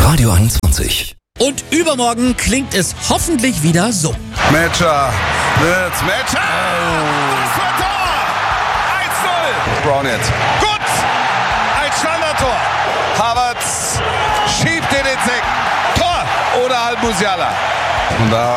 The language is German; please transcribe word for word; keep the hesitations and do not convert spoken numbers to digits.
Radio einundzwanzig. Und übermorgen klingt es hoffentlich wieder so. Matcher, Netz, Matcher! Was für ein Tor! eins null! Brown jetzt. Gut! Ein Standardtor. Havertz schiebt den ins Eck. Tor! Oder Al Musiala. Und da